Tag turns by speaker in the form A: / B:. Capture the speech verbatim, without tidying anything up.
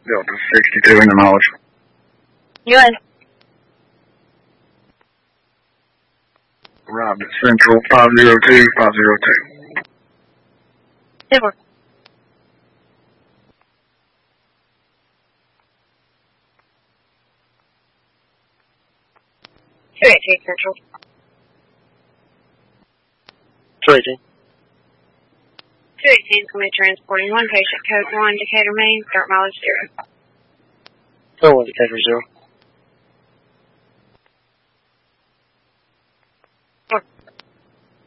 A: Delta sixty-two in the mileage.
B: Good.
A: Arrived at Central five zero two five zero two.
B: Super. two eighteen Central.
C: two eighteen.
B: two eighteen is going to be transporting one patient, code one, Decatur, Maine, start mileage zero.
C: Code one, Decatur, zero.